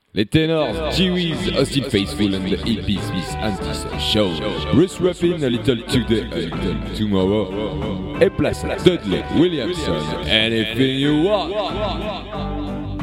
Les ténors, G-Wiz, Austin Faithful and the EP Smith Anti-Show, Bruce Ruffin, A Little Today, A Little Tomorrow, et place Dudley Williamson, Anything You Want.